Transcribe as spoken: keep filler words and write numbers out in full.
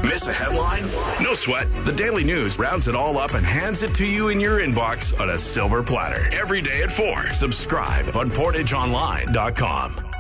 Miss a headline? No sweat. The Daily News rounds it all up and hands it to you in your inbox on a silver platter. Every day at four. Subscribe on portage online dot com.